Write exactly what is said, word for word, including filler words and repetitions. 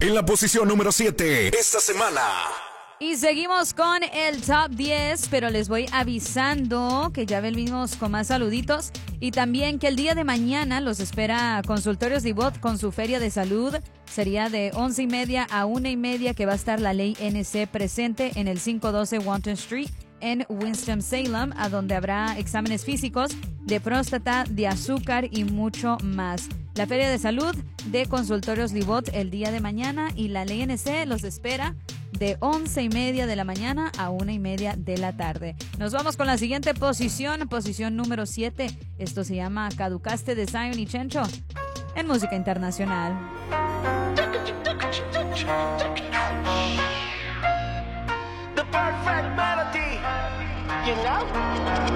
En la posición número siete, esta semana. Y seguimos con el top diez, pero les voy avisando que ya venimos con más saluditos y también que el día de mañana los espera Consultorios Divot con su feria de salud. Sería de once y media a una y media que va a estar la ley N C presente en el quinientos doce Wanton Street en Winston-Salem, a donde habrá exámenes físicos de próstata, de azúcar y mucho más. La feria de salud de Consultorios Divot el día de mañana y la ley N C los espera de once y media de la mañana a una y media de la tarde. Nos vamos con la siguiente posición, posición número siete. Esto se llama Caducaste de Zion y Chencho en música internacional. The perfect melody, you know?